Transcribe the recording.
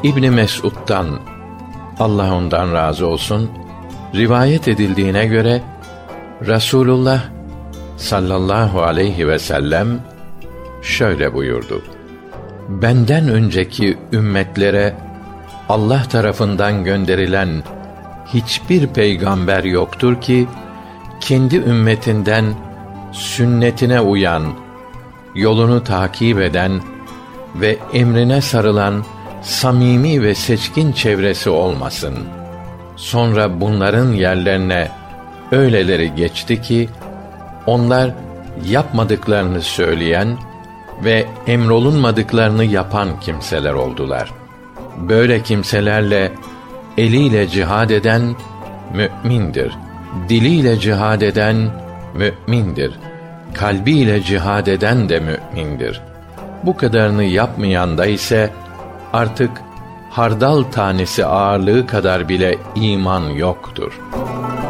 İbn Mes'ud'dan, Allah ondan razı olsun, rivayet edildiğine göre Resulullah sallallahu aleyhi ve sellem şöyle buyurdu: benden önceki ümmetlere Allah tarafından gönderilen hiçbir peygamber yoktur ki kendi ümmetinden sünnetine uyan, yolunu takip eden ve emrine sarılan samimi ve seçkin çevresi olmasın. Sonra bunların yerlerine öyleleri geçti ki onlar yapmadıklarını söyleyen ve emrolunmadıklarını yapan kimseler oldular. Böyle kimselerle eliyle cihad eden mü'mindir. Diliyle cihad eden mü'mindir. Kalbiyle cihad eden de mü'mindir. Bu kadarını yapmayan da ise artık hardal tanesi ağırlığı kadar bile iman yoktur.